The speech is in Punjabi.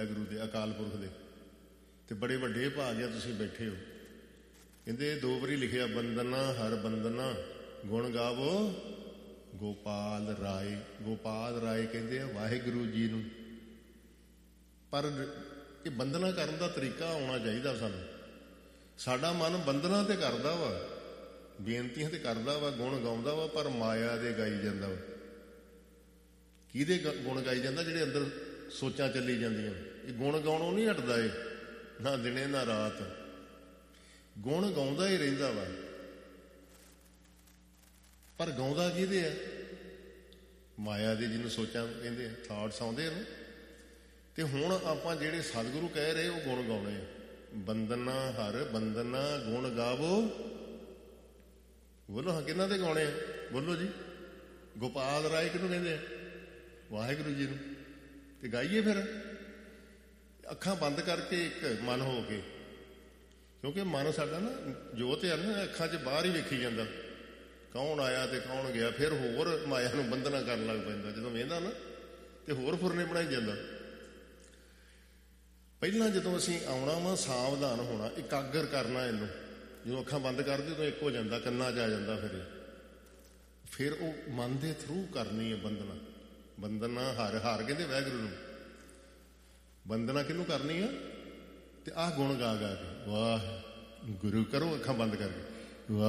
ਵਾਹਿਗੁਰੂ ਦੇ, ਅਕਾਲ ਪੁਰਖ ਦੇ। ਤੇ ਬੜੇ ਵੱਡੇ ਭਾਗ ਆ ਤੁਸੀਂ ਬੈਠੇ ਹੋ। ਕਹਿੰਦੇ 2 ਵਾਰੀ ਲਿਖਿਆ, ਬੰਦਨਾ ਹਰ ਬੰਦਨਾ ਗੁਣ ਗਾਵੋ ਗੋਪਾਲ ਰਾਏ। ਗੋਪਾਲ ਰਾਏ ਕਹਿੰਦੇ ਆ ਵਾਹਿਗੁਰੂ ਜੀ ਨੂੰ। ਪਰ ਇਹ ਬੰਦਨਾ ਕਰਨ ਦਾ ਤਰੀਕਾ ਆਉਣਾ ਚਾਹੀਦਾ ਸਾਨੂੰ। ਸਾਡਾ ਮਨ ਬੰਦਨਾ ਤੇ ਕਰਦਾ ਵਾ, ਬੇਨਤੀਆਂ ਤੇ ਕਰਦਾ ਵਾ, ਗੁਣ ਗਾਉਂਦਾ ਵਾ, ਪਰ ਮਾਇਆ ਦੇ ਗਾਈ ਜਾਂਦਾ ਵਾ। ਕਿਹਦੇ ਗੁਣ ਗਾਈ ਜਾਂਦਾ? ਜਿਹੜੇ ਅੰਦਰ ਸੋਚਾਂ ਚੱਲੀ ਜਾਂਦੀਆਂ। ਇਹ ਗੁਣ ਗਾਉਣੋਂ ਨਹੀਂ ਹਟਦਾ, ਇਹ ਨਾ ਦਿਨੇ ਨਾ ਰਾਤ ਗੁਣ ਗਾਉਂਦਾ ਹੀ ਰਹਿੰਦਾ ਵਾ। ਪਰ ਗਾਉਂਦਾ ਕਿਹਦੇ ਆ? ਮਾਇਆ ਦੇ, ਜਿਹਨੂੰ ਸੋਚਾਂ ਕਹਿੰਦੇ ਆ, ਥਾਟਸ ਆਉਂਦੇ ਨੇ। ਤੇ ਹੁਣ ਆਪਾਂ ਜਿਹੜੇ ਸਤਿਗੁਰੂ ਕਹਿ ਰਹੇ ਉਹ ਗੁਣ ਗਾਉਣੇ ਆ। ਬੰਦਨਾ ਹਰ ਬੰਦਨਾ ਗੁਣ ਗਾਵੋ। ਬੋਲੋ ਹਾਂ, ਕਿਹਨਾਂ ਦੇ ਗਾਉਣੇ ਆ? ਬੋਲੋ ਜੀ। ਗੋਪਾਲ ਰਾਏ ਕਿਹਨੂੰ ਕਹਿੰਦੇ ਆ? ਵਾਹਿਗੁਰੂ ਜੀ ਨੂੰ। ਤੇ ਗਾਈਏ ਫਿਰ ਅੱਖਾਂ ਬੰਦ ਕਰਕੇ, ਇੱਕ ਮਨ ਹੋ ਕੇ। ਕਿਉਂਕਿ ਮਨ ਸਾਡਾ ਨਾ ਜੋਤ ਹੈ ਨਾ, ਅੱਖਾਂ 'ਚ ਬਾਹਰ ਹੀ ਵੇਖੀ ਜਾਂਦਾ, ਕੌਣ ਆਇਆ ਤੇ ਕੌਣ ਗਿਆ। ਫਿਰ ਹੋਰ ਮਾਇਆ ਨੂੰ ਬੰਧਨਾ ਕਰਨ ਲੱਗ ਪੈਂਦਾ। ਜਦੋਂ ਵੇਂਦਾ ਨਾ ਤੇ ਹੋਰ ਫੁਰਨੇ ਬਣਾਈ ਜਾਂਦਾ। ਪਹਿਲਾਂ ਜਦੋਂ ਅਸੀਂ ਆਉਣਾ ਵਾ, ਸਾਵਧਾਨ ਹੋਣਾ, ਇਕਾਗਰ ਕਰਨਾ ਇਹਨੂੰ। ਜਦੋਂ ਅੱਖਾਂ ਬੰਦ ਕਰਦੇ ਉਦੋਂ ਇੱਕ ਹੋ ਜਾਂਦਾ, ਕੰਨਾਂ 'ਚ ਆ ਜਾਂਦਾ। ਫਿਰ ਉਹ ਮਨ ਦੇ ਥਰੂ ਕਰਨੀ ਹੈ ਬੰਦਨਾ। ਬੰਦਨਾ ਹਰ ਹਰ ਕਹਿੰਦੇ ਵਾਹਿਗੁਰੂ ਨੂੰ। ਬੰਦਨਾ ਕਿਹਨੂੰ ਕਰਨੀ ਆ? ਤੇ ਆਹ ਗੁਣ ਗਾ ਗਾ ਕੇ ਵਾਹ ਗੁਰੂ ਕਰੋ, ਅੱਖਾਂ ਬੰਦ ਕਰਕੇ।